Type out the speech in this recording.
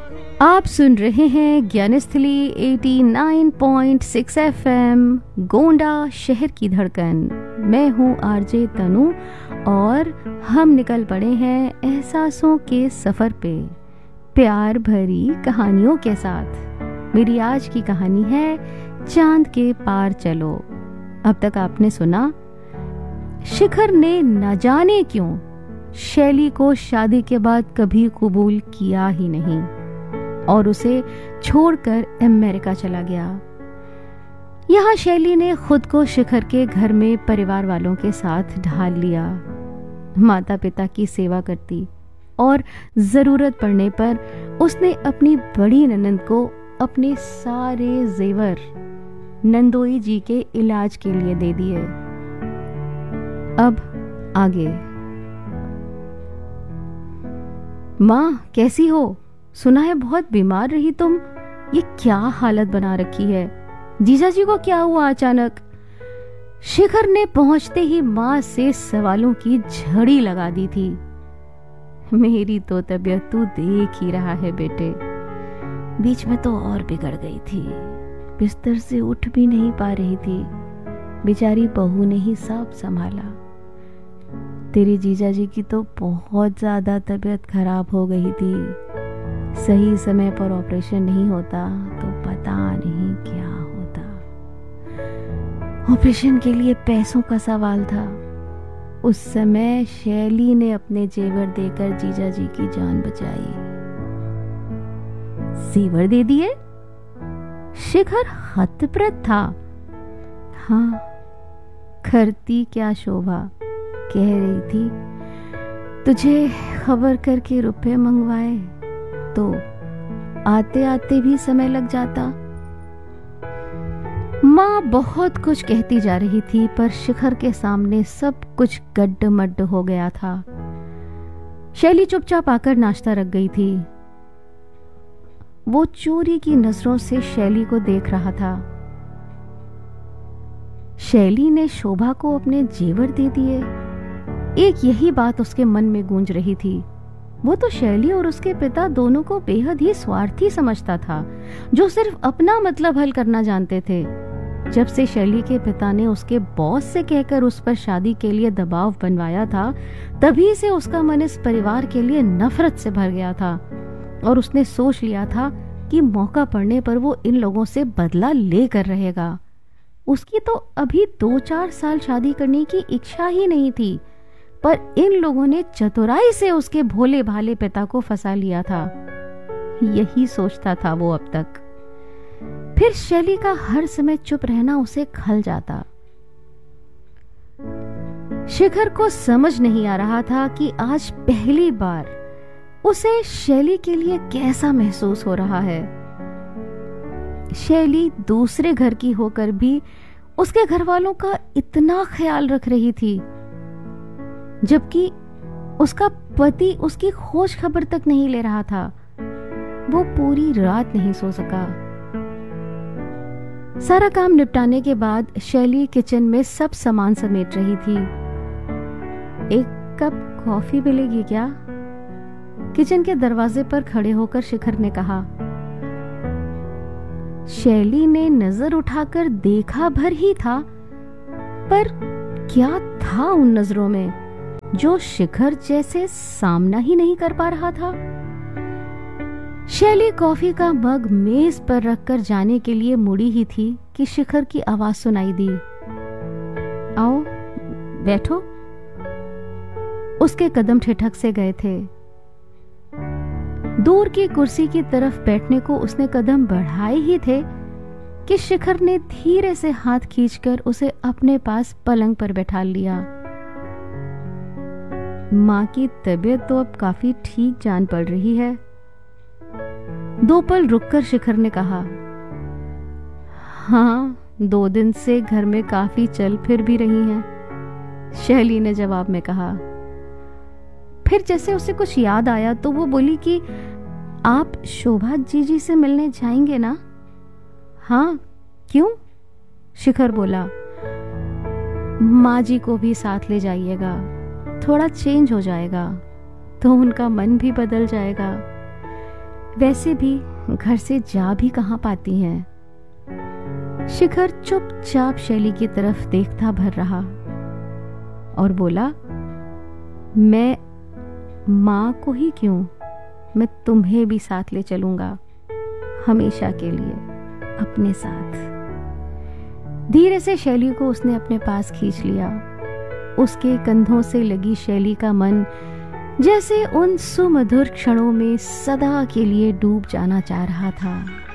आप सुन रहे हैं ज्ञानस्थली 89.6 एफएम गोंडा शहर की धड़कन। मैं हूँ आरजे तनु और हम निकल पड़े हैं एहसासों के सफ़र पे प्यार भरी कहानियों के साथ। मेरी आज की कहानी है चांद के पार चलो। अब तक आपने सुना शिखर ने न जाने क्यों शैली को शादी के बाद कभी कबूल किया ही नहीं और उसे छोड़कर अमेरिका चला गया। यहाँ शैली ने खुद को शिखर के घर में परिवार वालों के साथ ढाल लिया। माता पिता की सेवा करती और ज़रूरत पड़ने पर उसने अपनी बड़ी ननंद को अपने सारे जेवर नंदोई जी के इलाज के लिए दे दिए। अब आगे। माँ कैसी हो? सुना है बहुत बीमार रही तुम। ये क्या हालत बना रखी है? जीजाजी को क्या हुआ अचानक? शिखर ने पहुंचते ही माँ से सवालों की झड़ी लगा दी थी। मेरी तो तबीयत तू देख ही रहा है बेटे, बीच में तो और बिगड़ गई थी। बिस्तर से उठ भी नहीं पा रही थी। बेचारी बहू ने ही सब संभाला। तेरे जीजाजी की तो बहुत ज्यादा तबीयत खराब हो गई थी। सही समय पर ऑपरेशन नहीं होता तो पता नहीं क्या होता। ऑपरेशन के लिए पैसों का सवाल था। उस समय शैली ने अपने जेवर देकर जीजाजी की जान बचाई। जेवर दे दिए? शिखर हतप्रभ था। हाँ, करती क्या शोभा कह रही थी तुझे खबर करके रुपए मंगवाए तो आते आते भी समय लग जाता। माँ बहुत कुछ कहती जा रही थी पर शिखर के सामने सब कुछ गड्ढ-मड्ढ हो गया था। शैली चुपचाप आकर नाश्ता रख गई थी। वो चोरी की नजरों से शैली को देख रहा था। शैली ने शोभा को अपने जेवर दे दिए। एक यही बात उसके मन में गूंज रही थी। वो तो शैली और उसके पिता दोनों को बेहद ही स्वार्थी समझता था, जो सिर्फ अपना मतलब हल करना जानते थे। जब से शैली के पिता ने उसके बॉस से कहकर उस पर शादी के लिए दबाव बनवाया था, तभी से उसका मन इस परिवार के लिए नफरत से भर गया था और उसने सोच लिया था कि मौका पड़ने पर वो इन लोगों से बदला लेकर रहेगा। उसकी तो अभी 2-4 साल शादी करने की इच्छा ही नहीं थी, पर इन लोगों ने चतुराई से उसके भोले भाले पिता को फंसा लिया था। यही सोचता था वो अब तक। फिर शैली का हर समय चुप रहना उसे खल जाता। शिखर को समझ नहीं आ रहा था कि आज पहली बार उसे शैली के लिए कैसा महसूस हो रहा है। शैली दूसरे घर की होकर भी उसके घर वालों का इतना ख्याल रख रही थी, जबकि उसका पति उसकी खोज खबर तक नहीं ले रहा था। वो पूरी रात नहीं सो सका। सारा काम निपटाने के बाद शैली किचन में सब सामान समेट रही थी। एक कप कॉफी मिलेगी क्या? किचन के दरवाजे पर खड़े होकर शिखर ने कहा। शैली ने नजर उठाकर देखा भर ही था, पर क्या था उन नजरों में जो शिखर जैसे सामना ही नहीं कर पा रहा था। शैली कॉफी का मग मेज पर रखकर जाने के लिए मुड़ी ही थी कि शिखर की आवाज सुनाई दी। आओ बैठो। उसके कदम ठिठक से गए थे। दूर की कुर्सी की तरफ बैठने को उसने कदम बढ़ाए ही थे कि शिखर ने धीरे से हाथ खींचकर उसे अपने पास पलंग पर बैठा लिया। माँ की तबीयत तो अब काफी ठीक जान पड़ रही है। 2 पल रुककर शिखर ने कहा। हाँ, 2 दिन से घर में काफी चल फिर भी रही हैं, शैली ने जवाब में कहा। फिर जैसे उसे कुछ याद आया तो वो बोली कि आप शोभा जीजी से मिलने जाएंगे ना? हाँ, क्यों? शिखर बोला। माँ जी को भी साथ ले जाइएगा, थोड़ा चेंज हो जाएगा तो उनका मन भी बदल जाएगा। वैसे भी घर से जा भी कहाँ पाती हैं। शिखर चुपचाप शैली की तरफ देखता भर रहा और बोला, मैं माँ को ही क्यों, मैं तुम्हें भी साथ ले चलूंगा, हमेशा के लिए अपने साथ। धीरे से शैली को उसने अपने पास खींच लिया। उसके कंधों से लगी शैली का मन जैसे उन सुमधुर क्षणों में सदा के लिए डूब जाना चाह रहा था।